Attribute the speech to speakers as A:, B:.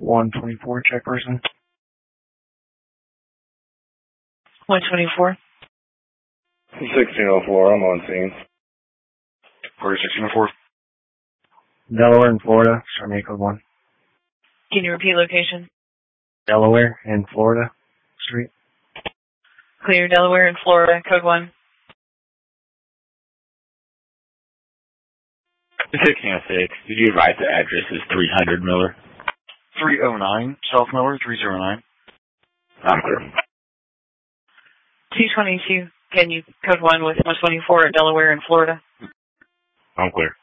A: 124, check person.
B: 124.
C: 1604, I'm on scene.
D: Florida 1604.
A: Delaware and Florida, show me code 1.
B: Can you repeat location?
A: Delaware and Florida Street.
B: Clear, Delaware and Florida, code 1.
E: 1606, did you advise the address is 300 Miller?
D: 309, South Miller, 309.
E: I'm clear.
B: 222, can you code 1 with 124 at Delaware and Florida?
E: I'm clear.